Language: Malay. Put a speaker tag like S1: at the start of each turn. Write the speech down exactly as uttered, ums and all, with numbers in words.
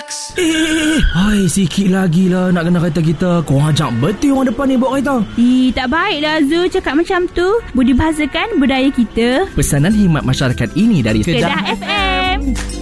S1: Eh, eh, eh. Hai, sikit lagi lah nak kena kereta kita. Kau ajak betul orang depan ni bawa kereta.
S2: Ih, tak baik lah Zul cakap macam tu. Budi bahasakan budaya kita.
S1: Pesanan khidmat masyarakat ini dari
S2: Kedah F M.